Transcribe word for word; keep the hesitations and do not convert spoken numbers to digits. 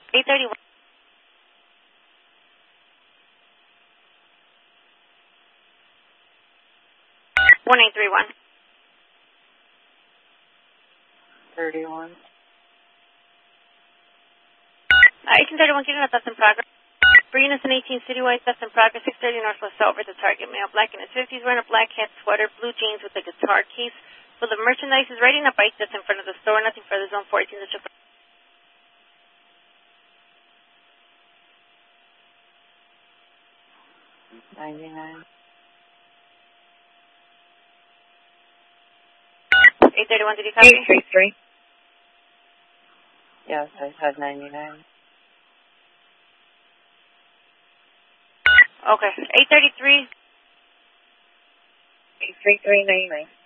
eight thirty-one. one eight three one. thirty-one. Uh, eighteen thirty-one, getting a theft in progress. For Unison eighteen, citywide theft in progress, six thirty Northwest Silver, the target male, black in his fifties, wearing a black hat sweater, blue jeans with a guitar case. Full of merchandise is riding a bike that's in front of the store, nothing further, zone fourteen, the chauffeur. ninety-nine. eight thirty-one, did you copy? eight three three. Yes, I said ninety-nine. Okay, eight thirty-three. eight three three ninety-nine.